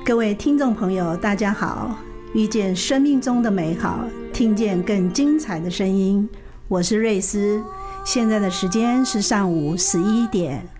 各位听众朋友大家好，遇见生命中的美好，听见更精彩的声音，我是瑞斯，现在的时间是上午11点。